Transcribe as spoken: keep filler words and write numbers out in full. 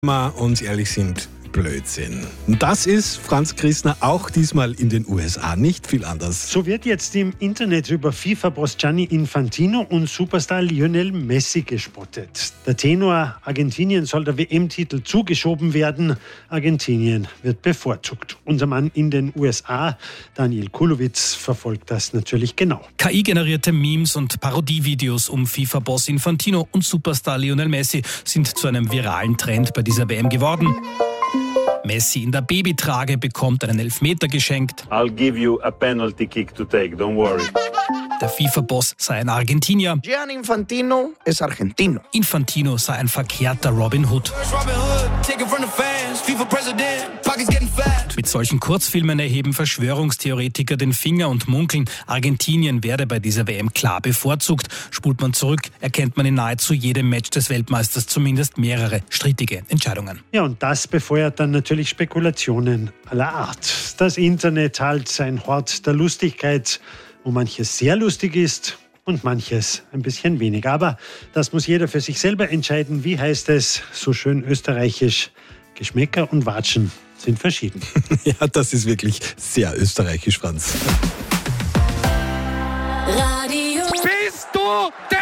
wir uns ehrlich sind, Blödsinn. Und das ist, Franz Christner, auch diesmal in den U S A nicht viel anders. So wird jetzt im Internet über FIFA-Boss Gianni Infantino und Superstar Lionel Messi gespottet. Der Tenor Argentinien soll der W M-Titel zugeschoben werden. Argentinien wird bevorzugt. Unser Mann in den U S A, Daniel Kulowitz, verfolgt das natürlich genau. K I-generierte Memes und Parodievideos um FIFA-Boss Infantino und Superstar Lionel Messi sind zu einem viralen Trend bei dieser W M geworden. Messi in der Babytrage bekommt einen Elfmeter geschenkt. I'll give you a penalty kick to take, don't worry. Der FIFA-Boss sei ein Argentinier. Gianni Infantino ist Argentino. Infantino sei ein verkehrter Robin Hood. Mit solchen Kurzfilmen erheben Verschwörungstheoretiker den Finger und munkeln, Argentinien werde bei dieser W M klar bevorzugt. Spult man zurück, erkennt man in nahezu jedem Match des Weltmeisters zumindest mehrere strittige Entscheidungen. Ja, und das befeuert dann natürlich Spekulationen aller Art. Das Internet halt ein Hort der Lustigkeit, wo manches sehr lustig ist und manches ein bisschen weniger. Aber das muss jeder für sich selber entscheiden. Wie heißt es so schön österreichisch? Geschmäcker und Watschen sind verschieden. Ja, das ist wirklich sehr österreichisch, Franz.